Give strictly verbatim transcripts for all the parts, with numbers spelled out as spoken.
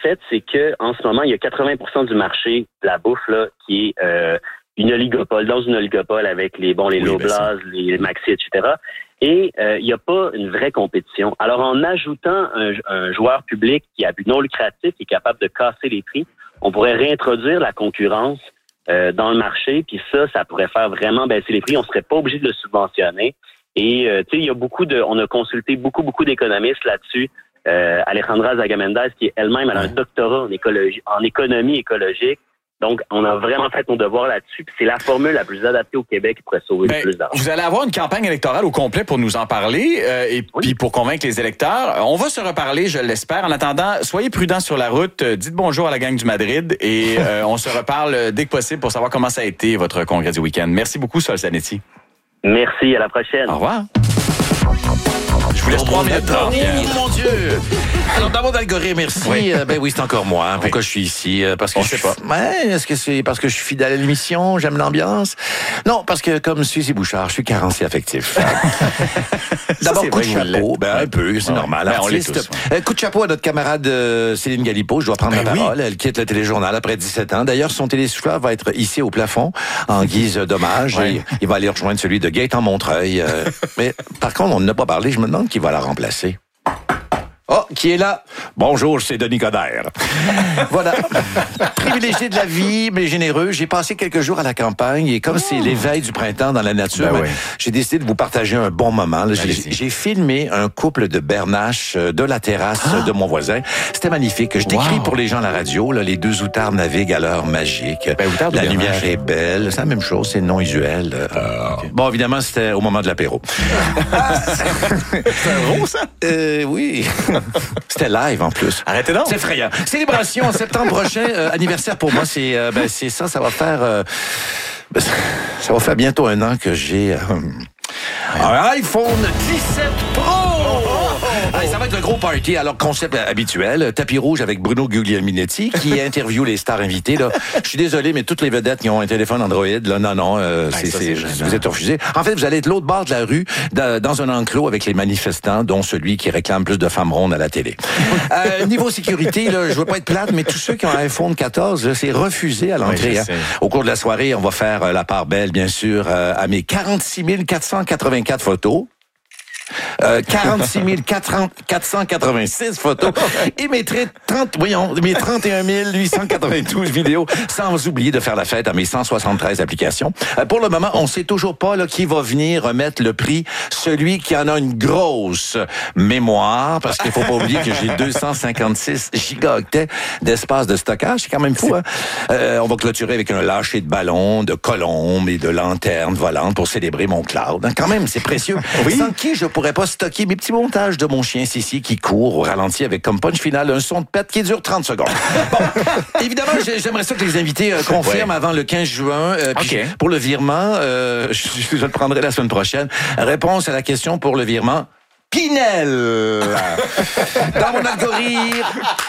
fait, c'est que en ce moment, il y a quatre-vingts pour cent du marché de la bouffe là qui est euh, une oligopole, dans une oligopole avec les bon les oui, Loblaws, ben les Maxi, et cetera. Et euh, il n'y a pas une vraie compétition. Alors, en ajoutant un, un joueur public qui a but non lucratif, qui est capable de casser les prix, on pourrait réintroduire la concurrence euh, dans le marché. Puis ça, ça pourrait faire vraiment baisser les prix. On serait pas obligé de le subventionner. Et euh, tu sais, il y a beaucoup de, on a consulté beaucoup beaucoup d'économistes là-dessus. Euh, Alejandra Zagamendez, qui est elle-même elle a un doctorat en écologie, en économie écologique. Donc, on a vraiment fait nos devoirs là-dessus. Puis c'est la formule la plus adaptée au Québec qui pourrait sauver ben, le plus d'argent. Vous allez avoir une campagne électorale au complet pour nous en parler euh, et oui. puis pour convaincre les électeurs. On va se reparler, je l'espère. En attendant, soyez prudents sur la route. Dites bonjour à la gang du Madrid et euh, on se reparle dès que possible pour savoir comment ça a été votre congrès du week-end. Merci beaucoup, Sol Zanetti. Merci, à la prochaine. Au revoir. Je vous laisse trois minutes. Oh mon Dieu! Alors, dans mon algorithme, merci. Oui. Euh, ben oui, c'est encore moi. Pourquoi oui. je suis ici? Parce que On je sait pas. Ouais, est-ce que c'est parce que je suis fidèle à l'émission? J'aime l'ambiance? Non, parce que comme Suzy Bouchard, je suis carencé affectif. D'abord, coup de chapeau. Ben, un peu, c'est ouais. normal. Ben, on l'est tous, ouais. Coup de chapeau à notre camarade euh, Céline Galipo. Je dois prendre ben la parole. Oui. Elle quitte le téléjournal après dix-sept ans. D'ailleurs, son télésouffleur va être hissé au plafond en guise d'hommage. Ouais. Et il va aller rejoindre celui de Gaëtan Montreuil. Euh, mais par contre, on n'a pas parlé. Je me demande qui va la remplacer. Oh, qui est là? Bonjour, c'est Denis Coderre. Voilà. Privilégié de la vie, mais généreux. J'ai passé quelques jours à la campagne et comme oh. c'est l'éveil du printemps dans la nature, ben oui. j'ai décidé de vous partager un bon moment. Là, j'ai, j'ai filmé un couple de bernaches de la terrasse ah. de mon voisin. C'était magnifique. Je décris wow. pour les gens à la radio, là, les deux outards naviguent à l'heure magique. Ben, la lumière est belle. C'est la même chose, c'est non usuel. Euh, okay. Bon, évidemment, c'était au moment de l'apéro. C'est un gros, ça? Euh, oui. C'était live en plus. Arrêtez donc. C'est effrayant. Célébration en septembre prochain. Euh, anniversaire pour moi, c'est euh, ben c'est ça. Ça va faire euh, ben, ça va faire bientôt un an que j'ai euh, un iPhone dix-sept Pro. Oh, oh, oh. Allez, ça va être le gros party. Alors, concept habituel, tapis rouge avec Bruno Guglielminetti qui interview les stars invitées. Là. Je suis désolé, mais toutes les vedettes qui ont un téléphone Android, là, non, non, euh, ah, c'est, ça, c'est, c'est vous êtes refusés. En fait, vous allez être l'autre bord de la rue, dans un enclos avec les manifestants, dont celui qui réclame plus de femmes rondes à la télé. euh, niveau sécurité, là, je veux pas être plate, mais tous ceux qui ont un iPhone quatorze, là, c'est refusé à l'entrée. Oui, hein. Au cours de la soirée, on va faire euh, la part belle, bien sûr, euh, à mes quarante-six mille quatre cent quatre-vingt-quatre photos. Euh, quarante-six mille quatre cent quatre-vingt-six photos et mes trente, voyons, mes trente et un mille huit cent quatre-vingt-douze vidéos, sans oublier de faire la fête à mes cent soixante-treize applications. Euh, pour le moment, on sait toujours pas là, qui va venir remettre le prix, celui qui en a une grosse mémoire, parce qu'il faut pas oublier que j'ai deux cent cinquante-six gigaoctets d'espace de stockage, c'est quand même fou. Hein? Euh, on va clôturer avec un lâcher de ballons, de colombes et de lanternes volantes pour célébrer mon cloud. Hein? Quand même, c'est précieux. Oui. Sans qui je pourrais pas stocker mes petits montages de mon chien Sissi qui court au ralenti avec comme punch final un son de pète qui dure trente secondes. Bon, évidemment, j'aimerais ça que les invités euh, confirment ouais. avant le quinze juin. Euh, puis okay. Pour le virement, euh, je, je le prendrai la semaine prochaine. Réponse à la question pour le virement. Pinel! Dans mon algorithme.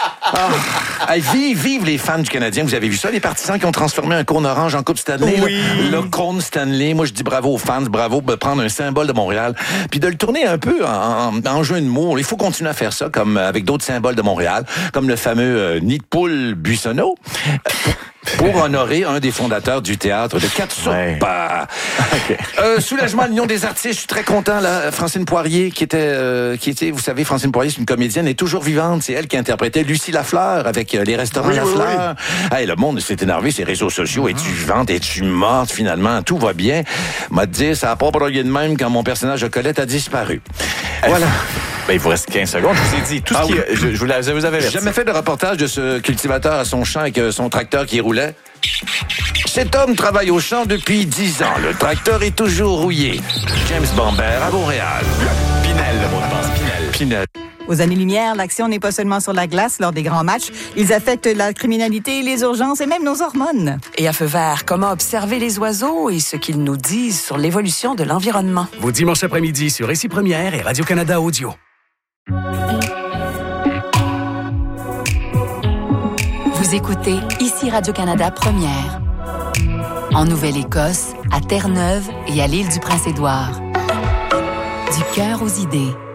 Ah, vive, vive les fans du Canadien. Vous avez vu ça, les partisans qui ont transformé un cône orange en coupe Stanley? Oui. Là, le cône Stanley. Moi, je dis bravo aux fans, bravo de prendre un symbole de Montréal, puis de le tourner un peu en, en, en jeu de mots. Il faut continuer à faire ça, comme avec d'autres symboles de Montréal, comme le fameux euh, nid de poule Buissonneau. Pour honorer un des fondateurs du théâtre de Catsup. Ouais. Okay. Euh, soulagement à l'Union des artistes, je suis très content là. Francine Poirier, qui était, euh, qui était, vous savez, Francine Poirier, c'est une comédienne, elle est toujours vivante. C'est elle qui interprétait Lucie Lafleur avec euh, les restaurants oui, Lafleur. Oui, oui. Hey, le monde s'est énervé, ses réseaux sociaux. Mm-hmm. Es-tu vivante, es-tu morte finalement? Tout va bien. M'a dit, ça a pas broyé de même quand mon personnage de Colette a disparu. Voilà. Ben, il vous reste quinze secondes. Je vous ai dit tout ce ah, qui... Oui. Je, je vous, je vous avais averti. J'ai jamais fait de reportage de ce cultivateur à son champ avec son tracteur qui roulait. Cet homme travaille au champ depuis dix ans. Le tracteur est toujours rouillé. James Bambert à Montréal. Pinel, le mot de passe. Pinel. Pinel. Aux années-lumière, l'action n'est pas seulement sur la glace lors des grands matchs. Ils affectent la criminalité, les urgences et même nos hormones. Et à feu vert, comment observer les oiseaux et ce qu'ils nous disent sur l'évolution de l'environnement. Vos dimanches après-midi sur Ici Première et Radio-Canada Audio. Vous écoutez Ici Radio-Canada Première. En Nouvelle-Écosse, à Terre-Neuve et à l'île du Prince-Édouard. Du cœur aux idées.